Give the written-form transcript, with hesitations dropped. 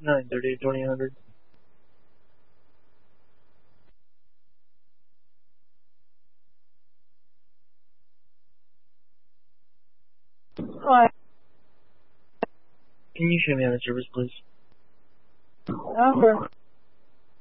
9:30 to 2000. Hi. Can you show me on the service, please? Sure.